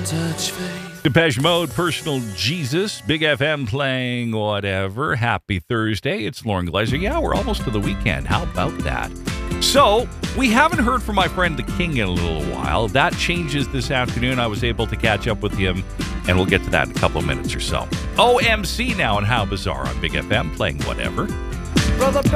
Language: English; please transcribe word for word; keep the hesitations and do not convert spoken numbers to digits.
touch faith. Depeche Mode, Personal Jesus, Big F M playing whatever. Happy Thursday. It's Lauren Gleiser. Yeah, we're almost to the weekend. How about that? So, we haven't heard from my friend The King in a little while. That changes this afternoon. I was able to catch up with him, and we'll get to that in a couple of minutes or so. O M C now, and How Bizarre on Big F M playing whatever. Brother